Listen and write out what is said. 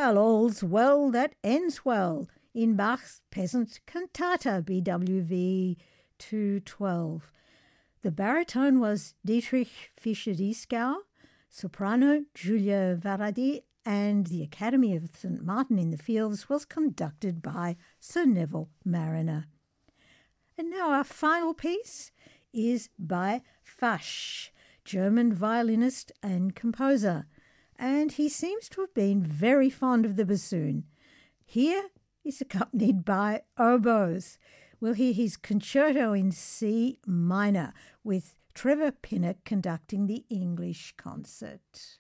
Well, all's well that ends well in Bach's Peasant Cantata, BWV 212. The baritone was Dietrich Fischer-Dieskau, soprano Julia Varadi, and the Academy of St. Martin in the Fields was conducted by Sir Neville Marriner. And now our final piece is by Fasch, German violinist and composer, and he seems to have been very fond of the bassoon. Here is accompanied by oboes. We'll hear his concerto in C minor with Trevor Pinnock conducting the English concert.